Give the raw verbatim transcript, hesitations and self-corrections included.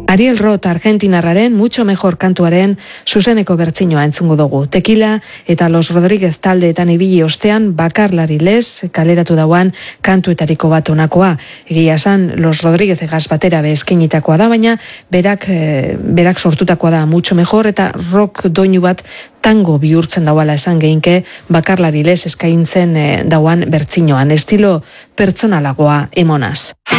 Ariel Roth argentinarraren mucho mejor kantuaren zuzeneko bertsinoa entzungo dugu. Tequila eta Los Rodríguez taldeetan ibili ostean bakarlari lez kaleratu dauan kantuetariko bat onakoa. Egia esan Los Rodríguez egaz batera bezkenitakoa da, baina berak, e, berak sortutakoa da mucho mejor eta rock doinu bat tango bihurtzen dauala esan geinke bakarlari lez eskaintzen e, dauan bertsinoan. Estilo pertsonalagoa emonaz.